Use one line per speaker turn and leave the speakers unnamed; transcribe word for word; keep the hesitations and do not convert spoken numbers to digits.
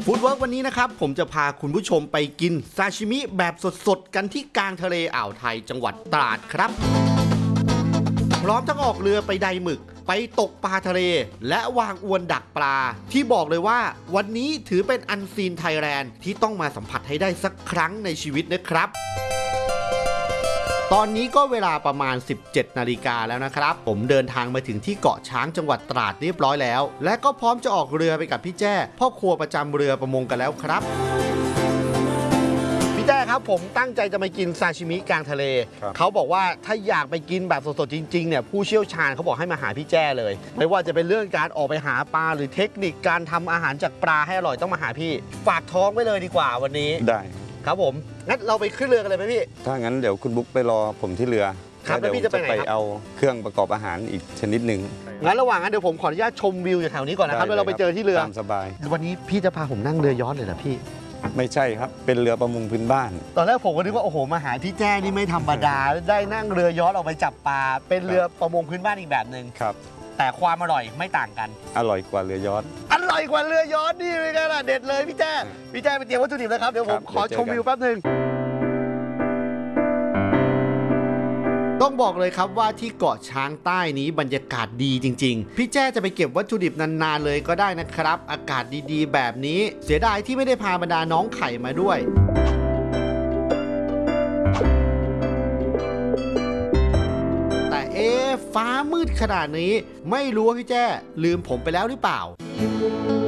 ฟู้ดเวิร์กวันนี้นะครับผมจะพาคุณผู้ชมไปกินซาชิมิแบบสดๆกันที่กลางทะเลอ่าวไทยจังหวัดตราดครับพร้อมทั้งออกเรือไปไดหมึกไปตกปลาทะเลและวางอวนดักปลาที่บอกเลยว่าวันนี้ถือเป็นอันซีนไทยแลนด์ที่ต้องมาสัมผัสให้ได้สักครั้งในชีวิตนะครับตอนนี้ก็เวลาประมาณ สิบเจ็ดนาฬิกาแล้วนะครับผมเดินทางมาถึงที่เกาะช้างจังหวัดตราดเรียบร้อยแล้วและก็พร้อมจะออกเรือไปกับพี่แจ้พ่อครัวประจำเรือประมงกันแล้วครับพี่แจ้ครับผมตั้งใจจะไปกินซาชิมิกลางทะเลเขาบอกว่าถ้าอยากไปกินแบบสดๆจริงๆเนี่ยผู้เชี่ยวชาญเขาบอกให้มาหาพี่แจ้เลยไม่ว่าจะเป็นเรื่องการออกไปหาปลาหรือเทคนิคการทำอาหารจากปลาให้อร่อยต้องมาหาพี่ฝากท้องไว้เลยดีกว่าวันนี้ได้ครับผมงั้นเราไปขึ้นเรือกันเลยไหมพี่
ถ้างั้นเดี๋ยวคุณบุ๊กไปรอผมที่เรือ
ครับแล้วพี่จะไปไหนครับ
ไปเอาเครื่องประกอบอาหารอีกชนิดหนึ่ง
งั้นระหว่างนั้นเดี๋ยวผมขออนุญาตชมวิวจากแถวนี้ก่อนนะครับแล้วเราไปเจอที่เรือ
ตามสบาย
วันนี้พี่จะพาผมนั่งเรือยอชต์เลยเหรอพี่
ไม่ใช่ครับเป็นเรือประมงพื้นบ้าน
ตอนแรกผมก็นึกว่าโอ้โหมาหาพี่แจ้นี่ไม่ธรรมดาได้นั่งเรือยอชต์ออกไปจับปลาเป็นเรือประมงพื้นบ้านอีกแบบหนึ่ง
ครับ
แต่ความอร่อยไม่ต่างกัน
อร่อยกว่าเรือยอชต์
อร่อยกว่าเรือยอชต์นี่เลยกันเด็ดเลยพี่แจ้พี่แจ้ไปเตรียมวัตถุดิบเลยครับเดี๋ยวผมขอชมวิวแป๊บนึงต้องบอกเลยครับว่าที่เกาะช้างใต้นี้บรรยากาศดีจริงๆพี่แจ้จะไปเก็บวัตถุดิบนานๆเลยก็ได้นะครับอากาศดีๆแบบนี้เสียดายที่ไม่ได้พาบรรดาน้องไข่มาด้วยแต่เอ๊ะฟ้ามืดขนาดนี้ไม่รู้ว่าพี่แจ้ลืมผมไปแล้วหรือเปล่า